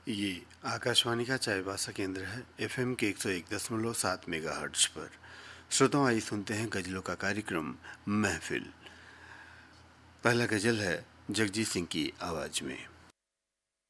ये आकाशवाणी का चाईबासा केंद्र है। एफएम के 101.7 मेगाहर्ट्ज पर। श्रोताओं, आइए सुनते हैं गजलों का कार्यक्रम महफिल। पहला गजल है जगजीत सिंह की आवाज में।